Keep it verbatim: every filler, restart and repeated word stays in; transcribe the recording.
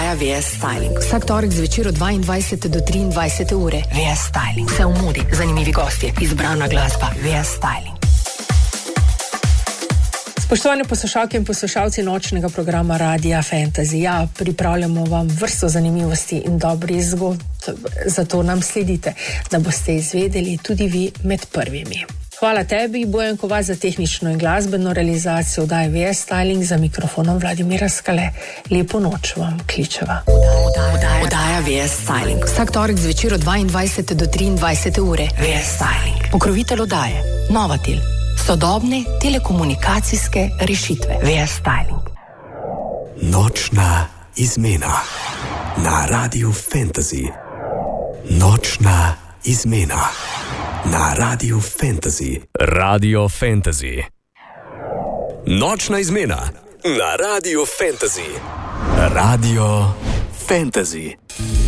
Oddaja V S Styling. Vsak torek zvečer od dvaindvajsete do triindvajsete ure. V S Styling. Vse v modi, zanimivi gostje, izbrana glasba. V S Styling. Spoštovane poslušalke in poslušalci nočnega programa Radia Fantasy. Ja, pripravljamo vam vrsto zanimivosti in dobrih zgodb, zato nam sledite, da boste izvedeli tudi vi med prvimi. Hvala tebi, Bojan Kovač, za tehnično in glasbeno realizacijo oddaje V S Styling, za mikrofonom Vladimira Skale. Lepo noč vam kličeva. Oddaja V S Styling. Vsak torek zvečer od dvaindvajsete do triindvajsete ure. V S Styling. Pokrovitelj oddaje Novatel. Sodobne telekomunikacijske rešitve. V S Styling. Nočna izmena na Radiu Fantasy. Nočna izmena na Radiu Fantasy. Radio Fantasy. Nočna izmena na Radiu Fantasy. Radio Fantasy.